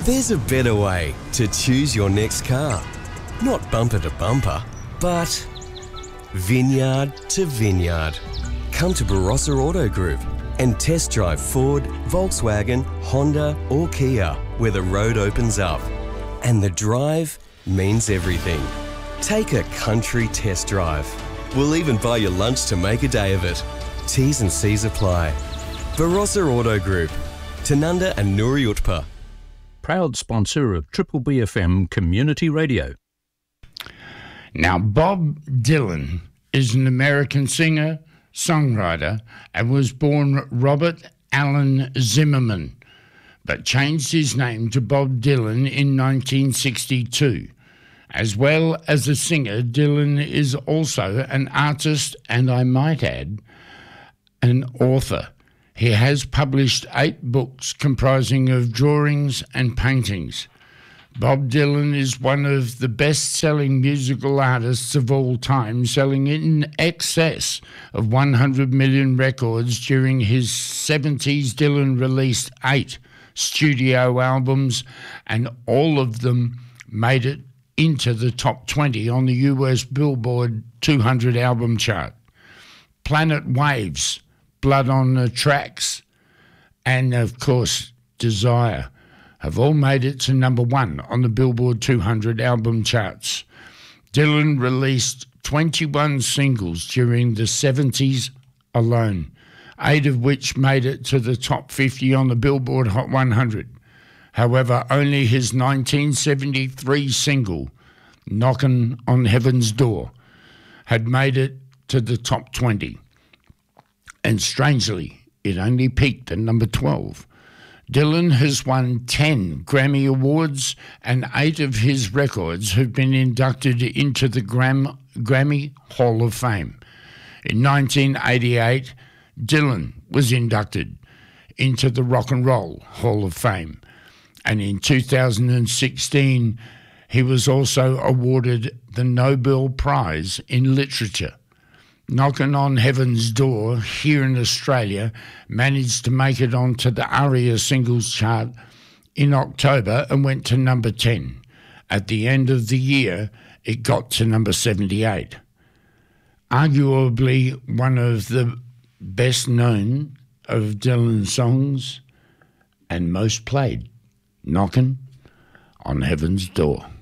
There's a better way to choose your next car. Not bumper to bumper, but vineyard to vineyard. Come to Barossa Auto Group and test drive Ford, Volkswagen, Honda or Kia, where the road opens up. And the drive means everything. Take a country test drive. We'll even buy you lunch to make a day of it. T's and C's apply. Barossa Auto Group, Tanunda and Nuri Utpa. Proud sponsor of Triple BFM Community Radio. Now, Bob Dylan is an American singer, songwriter, and was born Robert Allen Zimmerman, but changed his name to Bob Dylan in 1962. As well as a singer, Dylan is also an artist and, I might add, an author. He has published 8 books comprising of drawings and paintings. Bob Dylan is one of the best-selling musical artists of all time, selling in excess of 100 million records. During his 70s, Dylan released 8 studio albums, and all of them made it into the top 20 on the US Billboard 200 album chart. Planet Waves, Blood on the Tracks, and of course Desire have all made it to number 1 on the Billboard 200 album charts. Dylan released 21 singles during the 70s alone, 8 of which made it to the top 50 on the Billboard Hot 100. However, only his 1973 single, Knockin' on Heaven's Door, had made it to the top 20. And strangely, it only peaked at number 12. Dylan has won 10 Grammy Awards, and 8 of his records have been inducted into the Grammy Hall of Fame. In 1988, Dylan was inducted into the Rock and Roll Hall of Fame. And in 2016, he was also awarded the Nobel Prize in Literature. Knockin' on Heaven's Door here in Australia managed to make it onto the ARIA singles chart in October and went to number 10. At the end of the year, it got to number 78. Arguably one of the best known of Dylan's songs and most played, Knockin' on Heaven's Door.